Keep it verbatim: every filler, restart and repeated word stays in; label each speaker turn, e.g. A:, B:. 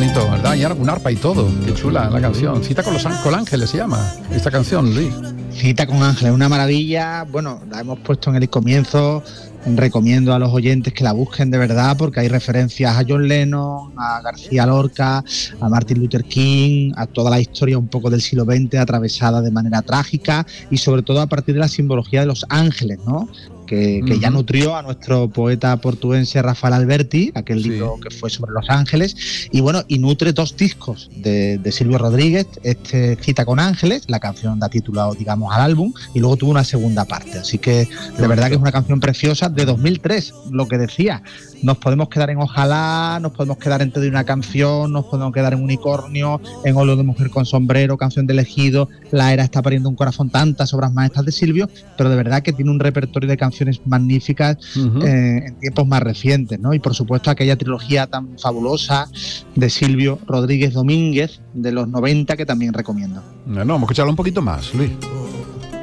A: bonito, ¿verdad? Y un arpa y todo, qué chula la canción. Cita con los con ángeles se llama esta canción, Luis.
B: Cita con ángeles, una maravilla. Bueno, la hemos puesto en el comienzo. Recomiendo a los oyentes que la busquen de verdad, porque hay referencias a John Lennon, a García Lorca, a Martin Luther King, a toda la historia un poco del siglo veinte atravesada de manera trágica y sobre todo a partir de la simbología de los ángeles, ¿no? Que, que uh-huh. ya nutrió a nuestro poeta portuense Rafael Alberti, aquel sí. libro que fue sobre los ángeles, y bueno, y nutre dos discos de, de Silvio Rodríguez, este Cita con ángeles, la canción da título, digamos, al álbum, y luego tuvo una segunda parte, así que de verdad que es una canción preciosa de dos mil tres, lo que decía, nos podemos quedar en Ojalá, nos podemos quedar en Te doy una canción, nos podemos quedar en Unicornio, en Olo de mujer con sombrero, Canción de elegido, La era está pariendo un corazón, tantas obras maestras de Silvio, pero de verdad que tiene un repertorio de canciones magníficas uh-huh. eh, en tiempos más recientes, ¿no? Y por supuesto aquella trilogía tan fabulosa de Silvio Rodríguez Domínguez de los noventa que también recomiendo.
A: No, no, vamos a escucharlo un poquito más, Luis.